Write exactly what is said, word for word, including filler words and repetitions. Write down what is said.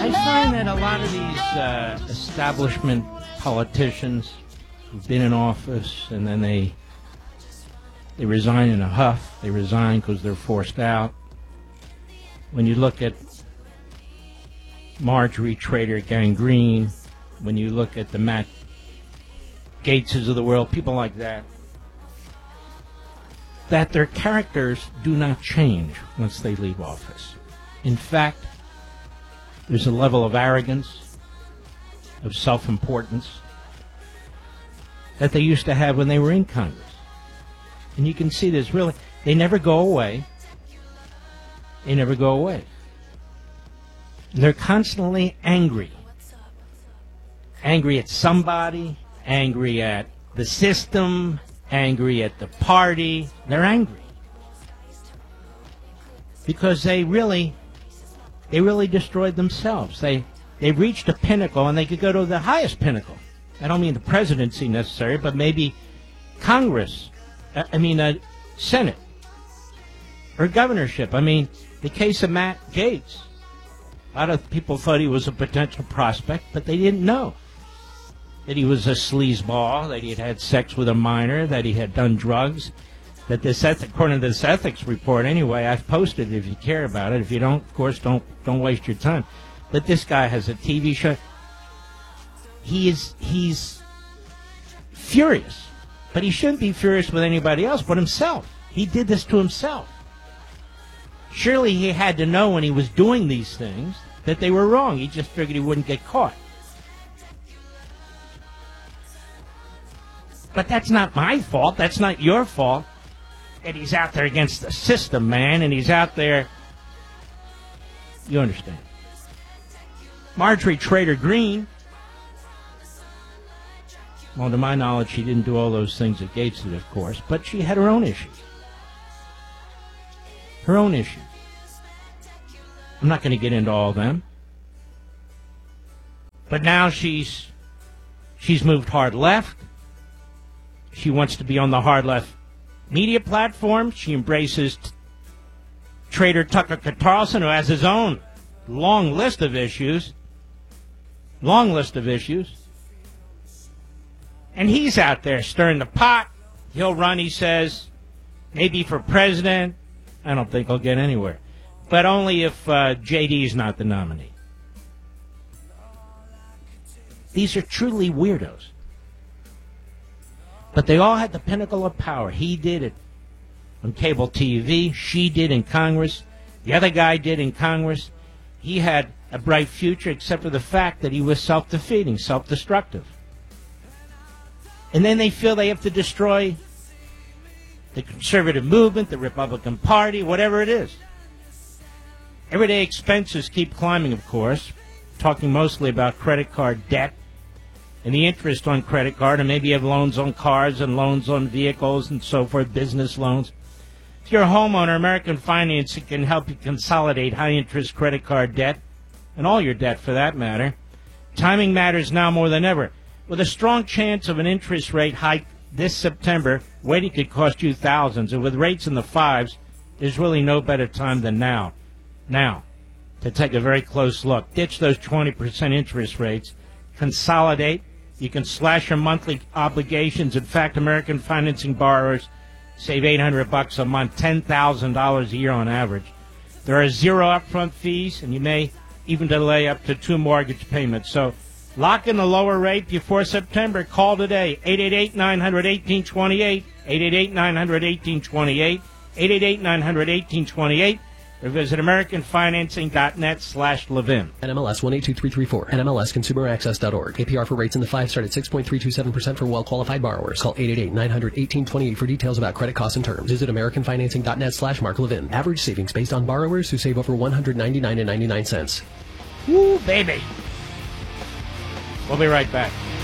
I find that a lot of these uh, establishment politicians who've been in office and then they they resign in a huff. They resign because they're forced out. When you look at Marjorie Trader Gangrene, when you look at the Matt Gateses of the world, people like that, that their characters do not change once they leave office. In fact, there's a level of arrogance, of self-importance, that they used to have when they were in Congress. And you can see this really, they never go away. They never go away. They're constantly angry. Angry at somebody, angry at the system, angry at the party. They're angry. Because they really, they really destroyed themselves. They, they reached a pinnacle, and they could go to the highest pinnacle. I don't mean the presidency necessarily, but maybe Congress. I mean, uh, Senate. Or governorship. I mean, the case of Matt Gaetz. A lot of people thought he was a potential prospect, but they didn't know that he was a sleazeball, that he had had sex with a minor, that he had done drugs, that this, according to this ethics report anyway, I've posted it if you care about it. If you don't, of course, don't don't waste your time. But this guy has a T V show. He is, he's furious. But he shouldn't be furious with anybody else but himself. He did this to himself. Surely he had to know when he was doing these things that they were wrong. He just figured he wouldn't get caught. But that's not my fault. That's not your fault. And he's out there against the system, man, and he's out there. You understand. Marjorie Trader Greene. Well, to my knowledge, she didn't do all those things that Gates did, of course, but she had her own issues. Her own issues. I'm not going to get into all of them. But now she's she's moved hard left. She wants to be on the hard left media platform. She embraces t- Trader Tucker Carlson, who has his own long list of issues. Long list of issues. And he's out there stirring the pot. He'll run, he says, maybe for president. I don't think he'll get anywhere. But only if uh, J D's not the nominee. These are truly weirdos. But they all had the pinnacle of power. He did it on cable T V. She did in Congress. The other guy did in Congress. He had a bright future except for the fact that he was self-defeating, self-destructive. And then they feel they have to destroy the conservative movement, the Republican Party, whatever it is. Everyday expenses keep climbing, of course, talking mostly about credit card debt and the interest on credit card, and maybe you have loans on cars and loans on vehicles and so forth, business loans. If you're a homeowner, American Financing can help you consolidate high-interest credit card debt, and all your debt for that matter. Timing matters now more than ever. With a strong chance of an interest rate hike this September, waiting could cost you thousands. And with rates in the fives, there's really no better time than now. Now, to take a very close look. Ditch those twenty percent interest rates. Consolidate. You can slash your monthly obligations. In fact, American Financing borrowers save eight hundred bucks a month, ten thousand dollars a year on average. There are zero upfront fees, and you may even delay up to two mortgage payments. So, lock in the lower rate before September. Call today, eight eight eight, nine hundred, eighteen twenty-eight, eight eight eight, nine hundred, eighteen twenty-eight, eight eight eight, nine hundred, eighteen twenty-eight, or visit americanfinancing.net slash Levin. N M L S one eight two three three four, N M L S consumer access dot org. A P R for rates in the five start at six point three two seven percent for well-qualified borrowers. Call eight eight eight, nine hundred, eighteen twenty-eight for details about credit costs and terms. Visit americanfinancing.net slash Mark Levin. Average savings based on borrowers who save over one hundred ninety-nine dollars and ninety-nine cents. Woo, baby. We'll be right back.